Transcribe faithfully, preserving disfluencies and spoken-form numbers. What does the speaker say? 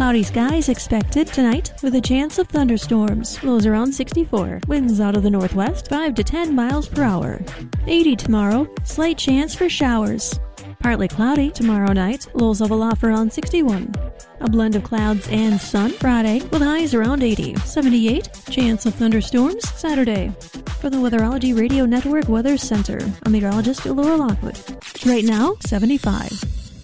Cloudy skies expected tonight with a chance of thunderstorms. Lows around sixty-four. Winds out of the northwest, five to ten miles per hour. eighty tomorrow. Slight chance for showers. Partly cloudy tomorrow night. Lows level off around sixty-one. A blend of clouds and sun Friday with highs around eighty. seventy-eight. Chance of thunderstorms Saturday. For the Weatherology Radio Network Weather Center, I'm meteorologist Laura Lockwood. Right now, seventy-five.